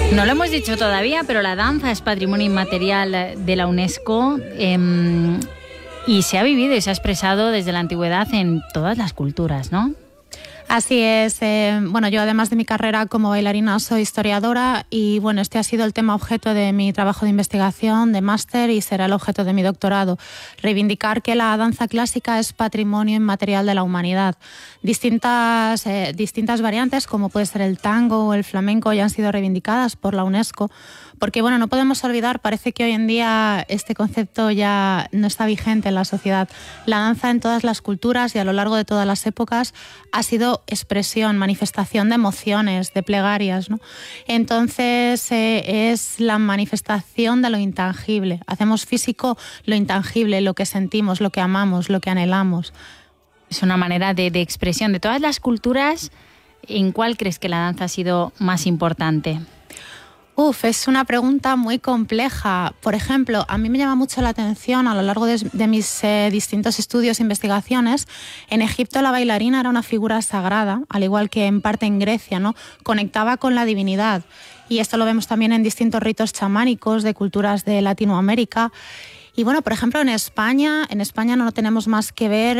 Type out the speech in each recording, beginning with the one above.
No lo hemos dicho todavía, pero la danza es patrimonio inmaterial de la UNESCO y se ha vivido y se ha expresado desde la antigüedad en todas las culturas, ¿no? Así es. Bueno, yo además de mi carrera como bailarina soy historiadora y bueno, este ha sido el tema objeto de mi trabajo de investigación, de máster y será el objeto de mi doctorado. Reivindicar que la danza clásica es patrimonio inmaterial de la humanidad. Distintas variantes como puede ser el tango o el flamenco ya han sido reivindicadas por la UNESCO. Porque bueno, no podemos olvidar, parece que hoy en día este concepto ya no está vigente en la sociedad. La danza en todas las culturas y a lo largo de todas las épocas ha sido expresión, manifestación de emociones, de plegarias, ¿no? Entonces es la manifestación de lo intangible. Hacemos físico lo intangible, lo que sentimos, lo que amamos, lo que anhelamos. Es una manera de expresión. De todas las culturas, ¿en cuál crees que la danza ha sido más importante? Es una pregunta muy compleja. Por ejemplo, a mí me llama mucho la atención a lo largo de mis distintos estudios e investigaciones. En Egipto la bailarina era una figura sagrada, al igual que en parte en Grecia, ¿no? Conectaba con la divinidad. Y esto lo vemos también en distintos ritos chamánicos de culturas de Latinoamérica. Y bueno, por ejemplo, en España no tenemos más que ver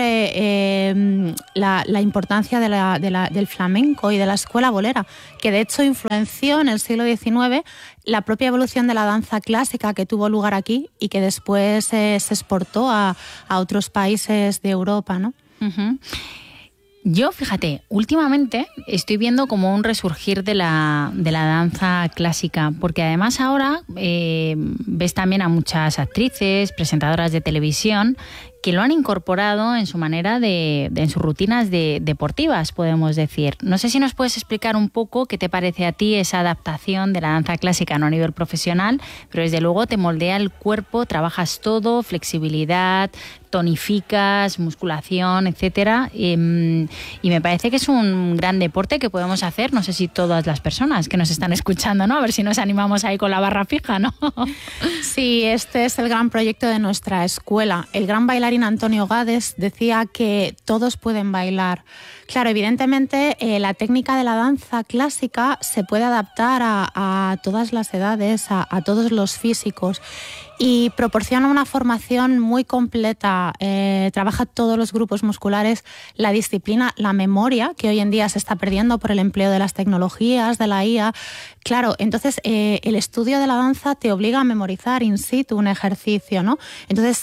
la importancia del flamenco y de la escuela bolera, que de hecho influenció en el siglo XIX la propia evolución de la danza clásica que tuvo lugar aquí y que después se exportó a otros países de Europa, ¿no? Uh-huh. Yo, fíjate, últimamente estoy viendo como un resurgir de la danza clásica, porque además ahora ves también a muchas actrices, presentadoras de televisión, que lo han incorporado en su manera en sus rutinas deportivas, podemos decir. No sé si nos puedes explicar un poco qué te parece a ti esa adaptación de la danza clásica, no a nivel profesional, pero desde luego te moldea el cuerpo, trabajas todo, flexibilidad, tonificas, musculación, etcétera, y me parece que es un gran deporte que podemos hacer, no sé si todas las personas que nos están escuchando, ¿no? A ver si nos animamos ahí con la barra fija, ¿no? Sí, este es el gran proyecto de nuestra escuela. El gran bailarín Antonio Gades decía que todos pueden bailar. Claro, evidentemente la técnica de la danza clásica se puede adaptar a todas las edades, a todos los físicos y proporciona una formación muy completa, trabaja todos los grupos musculares, la disciplina, la memoria, que hoy en día se está perdiendo por el empleo de las tecnologías, de la IA. Claro, entonces el estudio de la danza te obliga a memorizar in situ un ejercicio, ¿no? Entonces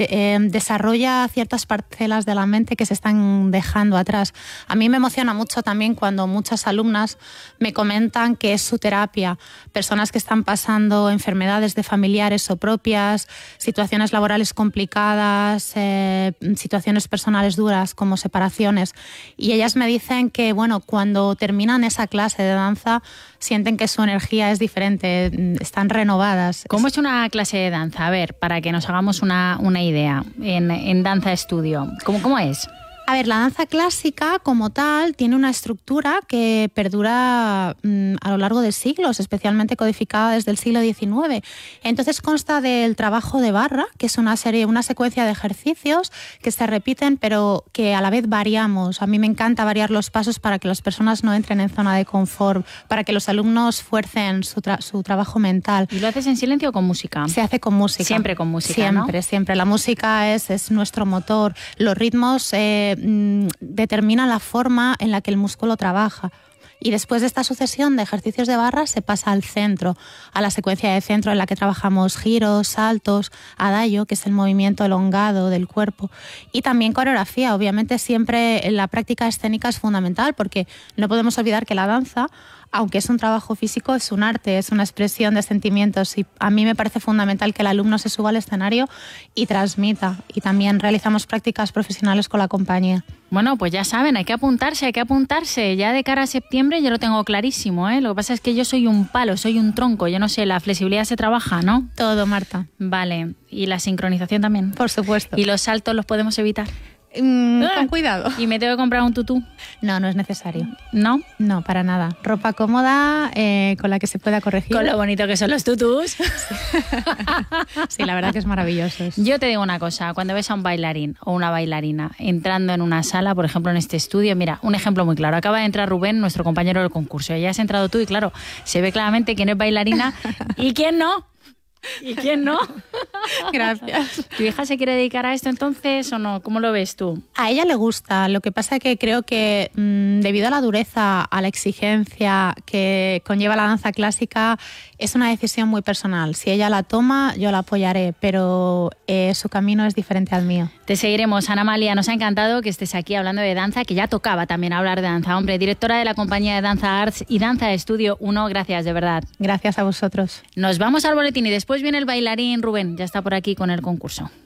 desarrolla ciertas parcelas de la mente que se están dejando atrás. A mí me emociona mucho también cuando muchas alumnas me comentan que es su terapia. Personas que están pasando enfermedades de familiares o propias, situaciones laborales complicadas, situaciones personales duras como separaciones. Y ellas me dicen que, bueno, cuando terminan esa clase de danza sienten que su energía es diferente, están renovadas. ¿Cómo es una clase de danza? A ver, para que nos hagamos una idea en danza estudio. ¿Cómo es? A ver, la danza clásica como tal tiene una estructura que perdura a lo largo de siglos, especialmente codificada desde el siglo XIX. Entonces consta del trabajo de barra, que es una secuencia de ejercicios que se repiten pero que a la vez variamos. A mí me encanta variar los pasos para que las personas no entren en zona de confort, para que los alumnos fuercen su trabajo mental. ¿Y lo haces en silencio o con música? Se hace con música. Siempre con música, siempre, ¿no? Siempre. La música es nuestro motor. Los ritmos determina la forma en la que el músculo trabaja. Y después de esta sucesión de ejercicios de barra se pasa al centro, a la secuencia de centro en la que trabajamos giros, saltos, adagio, que es el movimiento elongado del cuerpo, y también coreografía. Obviamente siempre la práctica escénica es fundamental porque no podemos olvidar que la danza, aunque es un trabajo físico, es un arte, es una expresión de sentimientos y a mí me parece fundamental que el alumno se suba al escenario y transmita. Y también realizamos prácticas profesionales con la compañía. Bueno, pues ya saben, hay que apuntarse. Ya de cara a septiembre yo lo tengo clarísimo, ¿eh? Lo que pasa es que yo soy un palo, soy un tronco, yo no sé, la flexibilidad se trabaja, ¿no? Todo, Marta. Vale, ¿y la sincronización también? Por supuesto. ¿Y los saltos los podemos evitar? Con cuidado. ¿Y me tengo que comprar un tutú? No, no es necesario. ¿No? No, para nada. Ropa cómoda, con la que se pueda corregir. Con lo bonito que son los tutús. Sí, la verdad que es maravilloso. Yo te digo una cosa, cuando ves a un bailarín o una bailarina entrando en una sala, por ejemplo en este estudio, mira, un ejemplo muy claro, acaba de entrar Rubén, nuestro compañero del concurso, ya has entrado tú y claro, se ve claramente quién es bailarina y quién no. ¿Y quién no? Gracias. ¿Tu hija se quiere dedicar a esto entonces o no? ¿Cómo lo ves tú? A ella le gusta, lo que pasa es que creo que debido a la dureza, a la exigencia que conlleva la danza clásica, es una decisión muy personal. Si ella la toma, yo la apoyaré, pero su camino es diferente al mío. Te seguiremos, Ana Amalia. Nos ha encantado que estés aquí hablando de danza, que ya tocaba también hablar de danza. Hombre, directora de la compañía de Danza Arts y Danza Estudio 1, gracias de verdad. Gracias a vosotros. Nos vamos al boletín y después viene el bailarín Rubén, ya está por aquí con el concurso.